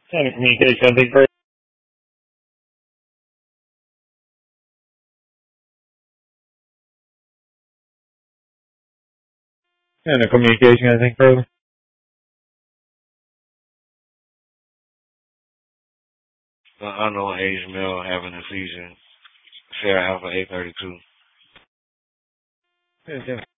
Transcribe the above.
And the communication, I think, further. And the communication, I think, further. Unknown age male having a seizure. Sierra Alpha 832. Yeah, yeah.